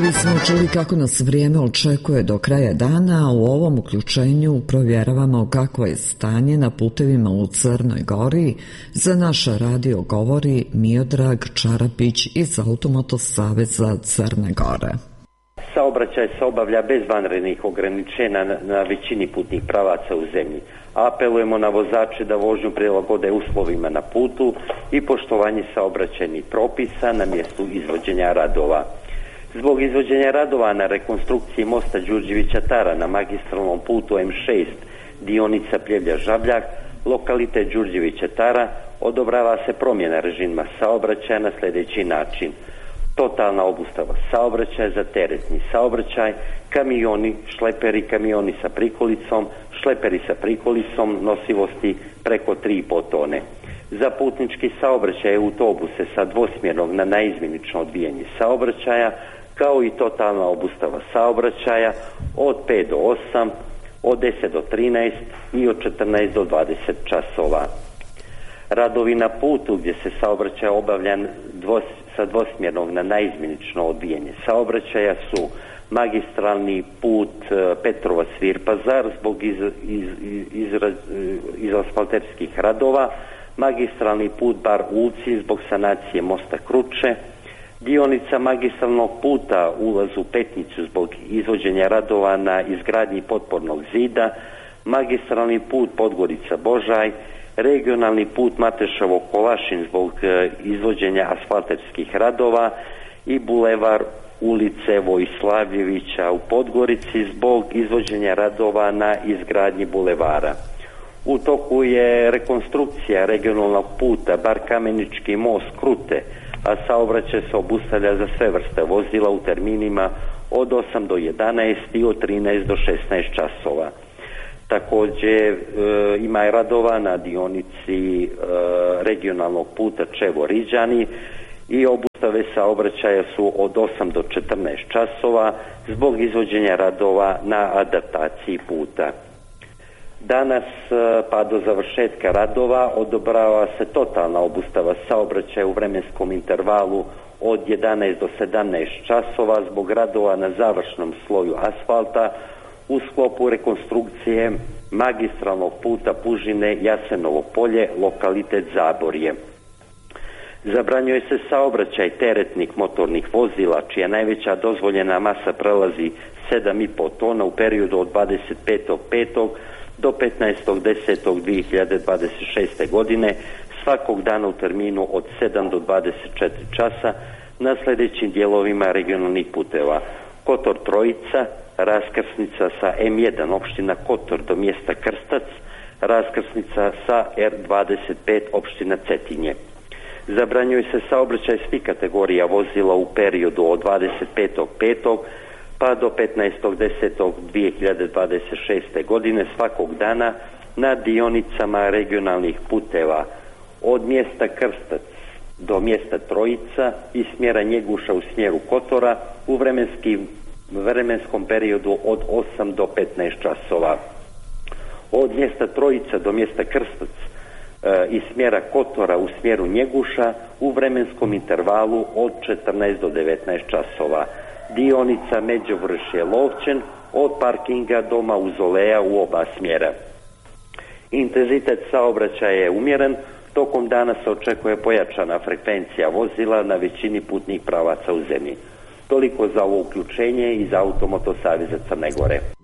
Najavili smo čuli kako nas vrijeme očekuje do kraja dana, a u ovom uključenju provjeravamo kako je stanje na putevima u Crnoj Gori. Za naš radio govori Miodrag Čarapić iz Automoto saveza Crne Gore. Saobraćaj se obavlja bez vanrednih ograničenja na većini putnih pravaca u zemlji. Apelujemo na vozače da vožnju prilagode uslovima na putu i poštovanje saobraćajnih propisa na mjestu izvođenja radova. Zbog izvođenja radova na rekonstrukciji mosta Đurđevića Tara na magistralnom putu M6 dionica Pljevlja-Žabljak, lokalitet Đurđevića Tara, odobrava se promjena režima saobraćaja na sljedeći način: totalna obustava saobraćaja za teretni saobraćaj, kamioni, šleperi, kamioni sa prikolicom, šleperi sa prikolicom nosivosti preko 3,5 tone. Za putnički saobraćaj autobuse sa dvosmjernog na naizmjenično odvijanje saobraćaja, kao i totalna obustava saobraćaja od 5 do 8, od 10 do 13 i od 14 do 20 časova. Radovi na putu gdje se saobraćaj obavlja sa dvosmjernog na naizmjenično odvijanje saobraćaja su magistralni put Petrovac-Virpazar zbog iz asfalterskih radova, magistralni put Bar-Ulci zbog sanacije mosta Kruče, dionica magistralnog puta ulaz u Petnicu zbog izvođenja radova na izgradnji potpornog zida, magistralni put Podgorica-Božaj, regionalni put Mateševo-Kolašin zbog izvođenja asfalterskih radova i bulevar ulice Vojslavljevića u Podgorici zbog izvođenja radova na izgradnji bulevara. U toku je rekonstrukcija regionalnog puta Bar-Kamenički most Krute, a saobraćaj se obustavlja za sve vrste vozila u terminima od 8 do 11 i od 13 do 16 časova. Također ima i radova na dionici regionalnog puta Čevo-Riđani i obustave saobraćaja su od 8 do 14 časova zbog izvođenja radova na adaptaciji puta. Danas pa do završetka radova odobrava se totalna obustava saobraćaja u vremenskom intervalu od 11 do 17 časova zbog radova na završnom sloju asfalta u sklopu rekonstrukcije magistralnog puta Pužine Jasenovo polje, lokalitet Zaborje. Zabranjuje se saobraćaj teretnih motornih vozila čija najveća dozvoljena masa prelazi 7,5 tona u periodu od 25.5. do 15.10.2026. godine svakog dana u terminu od 7 do 24 časa na sljedećim dijelovima regionalnih puteva: Kotor Trojica, raskrsnica sa M1 opština Kotor do mjesta Krstac, raskrsnica sa R25 opština Cetinje. Zabranjuje se saobraćaj svih kategorija vozila u periodu od 25.5. pa do 15.10.2026. godine svakog dana na dionicama regionalnih puteva od mjesta Krstac do mjesta Trojica i smjera Njeguša u smjeru Kotora u vremenskom periodu od 8 do 15 časova. Od mjesta Trojica do mjesta Krstac i smjera Kotora u smjeru Njeguša u vremenskom intervalu od 14 do 19 časova. Dionica Međuvršje-Lovćen od parkinga do Mauzoleja u oba smjera. Intenzitet saobraćaja je umjeren, tokom dana se očekuje pojačana frekvencija vozila na većini putnih pravaca u zemlji. Toliko za ovo uključenje iz Automoto saveza Crne Gore.